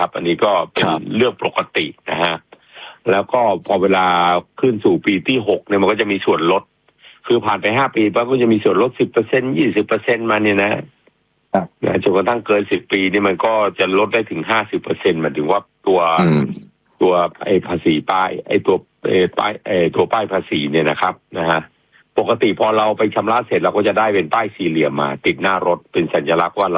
นะครับอันนี้ก็เป็นเรื่องปกตินะฮะแล้วก็พอเวลาขึ้นสู่ปีที่6เนี่ยมันก็จะมีส่วนลดคือผ่านไป5 ปีปั๊บก็จะมีส่วนลด 10% 20% มาเนี่ยนะจนกระทั่งเกิน10 ปีนี่มันก็จะลดได้ถึง 50% หมายถึงว่าตัวภาษีป้ายตัวป้ายภาษีเนี่ยนะครับนะฮะปกติพอเราไปชำระเสร็จเราก็จะได้เป็นป้ายสี่เหลี่ยมมาติดหน้ารถเป็นสัญลักษณ์ว่า